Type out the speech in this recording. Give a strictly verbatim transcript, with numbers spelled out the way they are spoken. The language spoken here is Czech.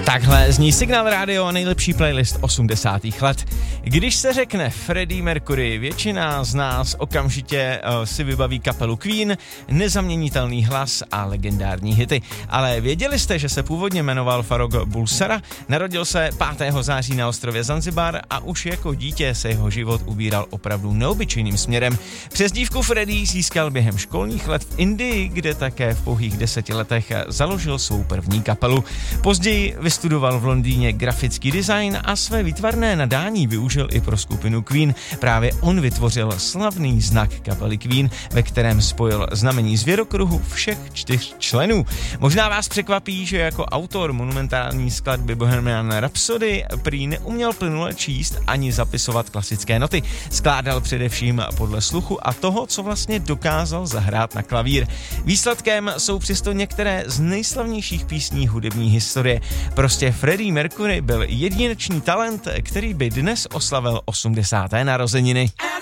Takhle zní Signál Radio a nejlepší playlist osmdesátých let. Když se řekne Freddie Mercury, většina z nás okamžitě uh, si vybaví kapelu Queen, nezaměnitelný hlas a legendární hity. Ale věděli jste, že se původně jmenoval Farrokh Bulsara? Narodil se pátého září na ostrově Zanzibar a už jako dítě se jeho život ubíral opravdu neobyčejným směrem. Přezdívku Freddie získal během školních let v Indii, kde také v pouhých deseti letech založil svou první kapelu. Později vystudoval v Londýně grafický design a své výtvarné nadání využil i pro skupinu Queen. Právě on vytvořil slavný znak kapely Queen, ve kterém spojil znamení zvěrokruhu všech čtyř členů. Možná vás překvapí, že jako autor monumentální skladby Bohemian Rhapsody prý neuměl plynule číst ani zapisovat klasické noty. Skládal především podle sluchu a toho, co vlastně dokázal zahrát na klavír. Výsledkem jsou přesto některé z nejslavnějších písní hudební historie. Prostě Freddie Mercury byl jedinečný talent, který by dnes oslavil osmdesáté narozeniny.